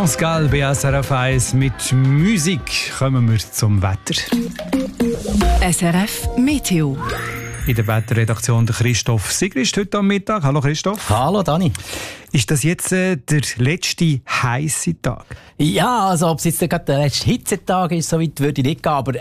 Pascal bei SRF 1 mit Musik. Kommen wir zum Wetter. SRF Meteo. In der Wetterredaktion der Christoph Sigrist heute am Mittag. Hallo Christoph. Hallo Dani. Ist das jetzt der letzte heisse Tag? Ja, also ob es jetzt gerade der letzte Hitzetag ist, so weit würde ich nicht gehen, aber